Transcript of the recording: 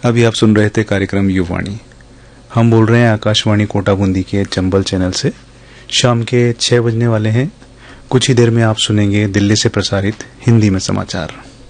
अभी आप सुन रहे थे कार्यक्रम युवाणी। हम बोल रहे हैं आकाशवाणी कोटा बूंदी के चंबल चैनल से। शाम के 6 बजने वाले हैं। कुछ ही देर में आप सुनेंगे दिल्ली से प्रसारित हिंदी में समाचार।